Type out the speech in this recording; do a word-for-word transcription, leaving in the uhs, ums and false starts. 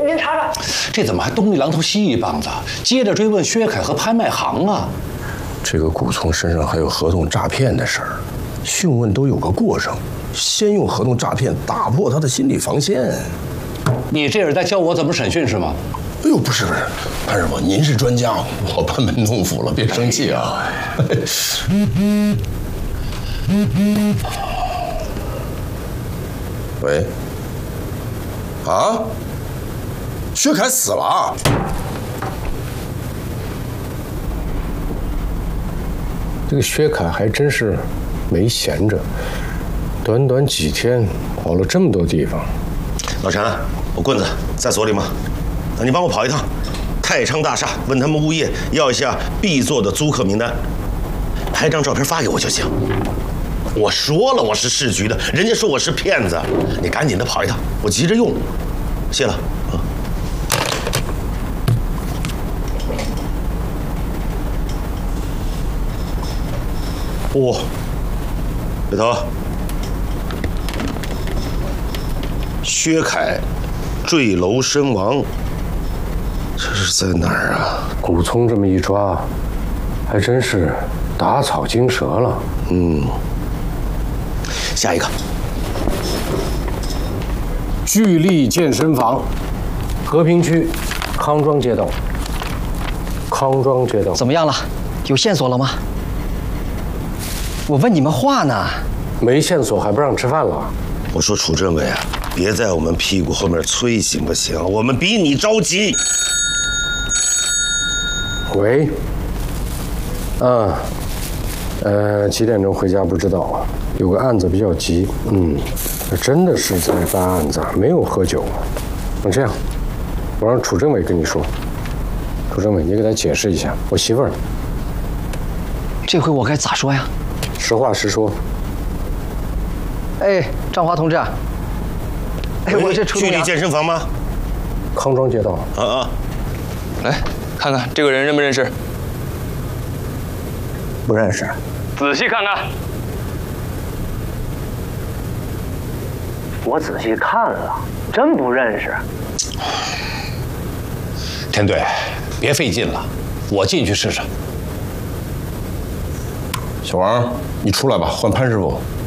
您查查。 这怎么还东一榔头西一棒子？接着追问薛凯和潘麦行啊。 这个古聪身上还有合同诈骗的事儿，讯问都有个过程，先用合同诈骗打破他的心理防线。 你这是在教我怎么审讯是吗？ 哎呦，不是不是，潘师傅，您是专家，我班门弄斧了，别生气啊。喂，啊，薛凯死了。 这个薛凯还真是没闲着，短短几天跑了这么多地方。 老陈，我棍子在所里吗？你帮我跑一趟太昌大厦，问他们物业要一下必做的租客名单，拍张照片发给我就行。我说了我是市局的，人家说我是骗子，你赶紧的跑一趟，我急着用。谢了啊。哇、哦，北头，薛凯坠楼身亡。这是在哪儿啊？ 古聪这么一抓，还真是打草惊蛇了。 嗯，下一个， 聚力健身房，和平区康庄街道。康庄街道怎么样了？有线索了吗？我问你们话呢。 没线索还不让吃饭了？ 我说楚政委啊，别在我们屁股后面催行不行？我们比你着急。 喂，啊，呃，几点钟回家不知道啊？有个案子比较急，嗯，真的是在办案子，没有喝酒。那这样，我让楚政委跟你说。楚政委，你给他解释一下，我媳妇儿。 这回我该咋说呀？ 实话实说。 哎，张华同志，哎，我这出聚力健身房吗？ 康庄街道。 啊啊， 来看看这个人认不认识？ 不认识。 仔细看看。 我仔细看了，真不认识。 田队，别费劲了，我进去试试。 小王，你出来吧，换潘师傅。